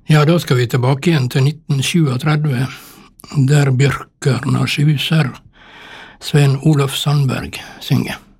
Ja, da skal vi tilbake igjen til 1937, der Bjørkørna huser Sven Olof Sandberg synger.